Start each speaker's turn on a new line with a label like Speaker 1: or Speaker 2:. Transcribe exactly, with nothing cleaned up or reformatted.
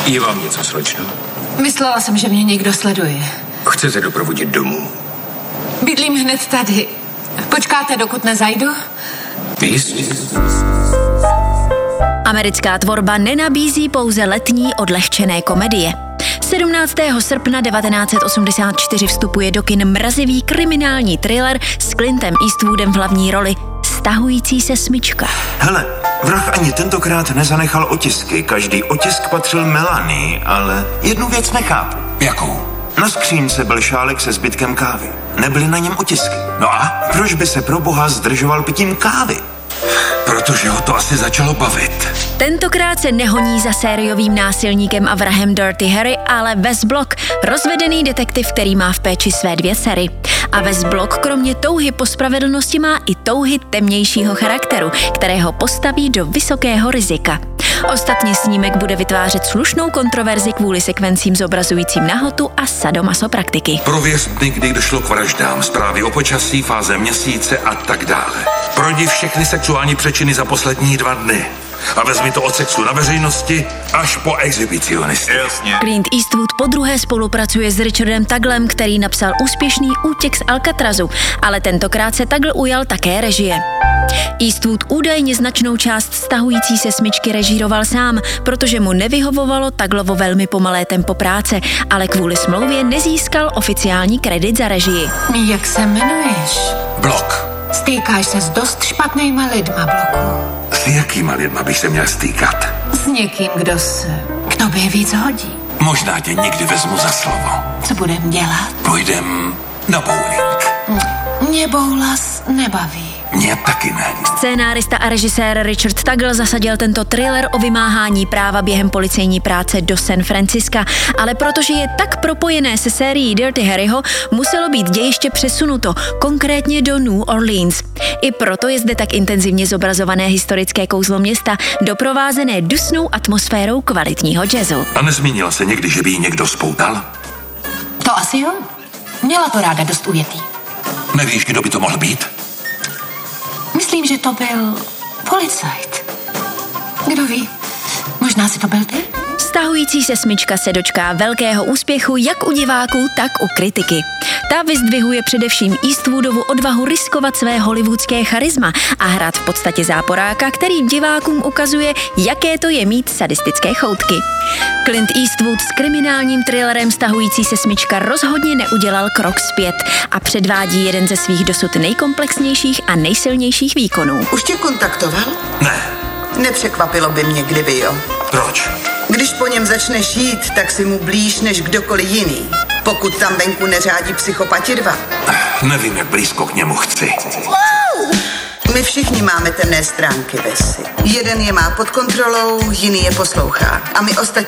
Speaker 1: Je vám něco, slečno?
Speaker 2: Myslela jsem, že mě někdo sleduje.
Speaker 1: Chcete doprovodit domů?
Speaker 2: Bydlím hned tady. Počkáte, dokud nezajdu?
Speaker 1: Jistě.
Speaker 3: Americká tvorba nenabízí pouze letní odlehčené komedie. sedmnáctého srpna devatenáct set osmdesát čtyři vstupuje do kin mrazivý kriminální thriller s Clintem Eastwoodem v hlavní roli Stahující se smyčka.
Speaker 4: Hele, vrah ani tentokrát nezanechal otisky. Každý otisk patřil Melanie, ale jednu věc nechápu.
Speaker 1: Jakou?
Speaker 4: Na skřínce byl šálek se zbytkem kávy. Nebyly na něm otisky.
Speaker 1: No a?
Speaker 4: Proč by se pro boha zdržoval pitím kávy?
Speaker 1: Protože ho to asi začalo bavit.
Speaker 3: Tentokrát se nehoní za sériovým násilníkem a vrahem Dirty Harry, ale Wes Block, rozvedený detektiv, který má v péči své dvě dcery. A Wes Block kromě touhy po spravedlnosti má i touhy temnějšího charakteru, kterého postaví do vysokého rizika. Ostatně snímek bude vytvářet slušnou kontroverzi kvůli sekvencím zobrazujícím nahotu a sadomaso praktiky.
Speaker 1: Prověř dny, kdy došlo k vraždám, zprávy o počasí, fáze měsíce a tak dále. Projdi všechny sexuální přečiny za poslední dva dny. A vezmi to od sexu na veřejnosti až po exhibicionisty.
Speaker 4: Jasně.
Speaker 3: Clint Eastwood podruhé spolupracuje s Richardem Tugglem, který napsal úspěšný Útěk z Alcatrazu, ale tentokrát se Tuggle ujal také režie. Eastwood údajně značnou část Stahující se smyčky režíroval sám, protože mu nevyhovovalo Tugglovo velmi pomalé tempo práce, ale kvůli smlouvě nezískal oficiální kredit za režii.
Speaker 2: Jak se jmenuješ?
Speaker 1: Blok.
Speaker 2: Stýkáš se s dost špatnýma lidma, Bloku.
Speaker 1: S jakýma lidma bych se měl stýkat?
Speaker 2: S někým, kdo se k tobě víc hodí.
Speaker 1: Možná tě někdy vezmu za slovo.
Speaker 2: Co budem dělat?
Speaker 1: Půjdem na bowling.
Speaker 2: Mě boulas nebaví.
Speaker 1: Mě taky ne.
Speaker 3: Scénárista a režisér Richard Tuggle zasadil tento thriller o vymáhání práva během policejní práce do San Franciska, ale protože je tak propojené se sérií Dirty Harryho, muselo být dějiště přesunuto, konkrétně do New Orleans. I proto je zde tak intenzivně zobrazované historické kouzlo města, doprovázené dusnou atmosférou kvalitního jazzu.
Speaker 1: A nezmínila se někdy, že by jí někdo spoutal?
Speaker 2: To asi jo. Měla to ráda dost ujetý.
Speaker 1: Nevíš, kdo by to mohl být?
Speaker 2: Myslím, že to byl policajt. Kdo ví? Možná si to byl ty?
Speaker 3: Stahující se smyčka se dočká velkého úspěchu jak u diváků, tak u kritiky. Ta vyzdvihuje především Eastwoodovu odvahu riskovat své hollywoodské charisma a hrát v podstatě záporáka, který divákům ukazuje, jaké to je mít sadistické choutky. Clint Eastwood s kriminálním thrillerem Stahující se smyčka rozhodně neudělal krok zpět a předvádí jeden ze svých dosud nejkomplexnějších a nejsilnějších výkonů.
Speaker 5: Už tě kontaktoval?
Speaker 1: Ne.
Speaker 5: Nepřekvapilo by mě, kdyby jo.
Speaker 1: Proč?
Speaker 5: Když po něm začneš jít, tak si mu blíž než kdokoliv jiný. Pokud tam venku neřádí psychopati dva.
Speaker 1: Nevím, jak blízko k němu chci.
Speaker 5: My všichni máme temné stránky, Vesi. Jeden je má pod kontrolou, jiný je poslouchá. A my ostatní